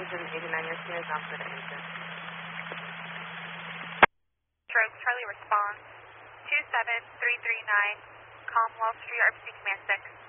engine 89, your scene is not for the engine. Charlie response 27339, Commonwealth Street, RPC Command 6.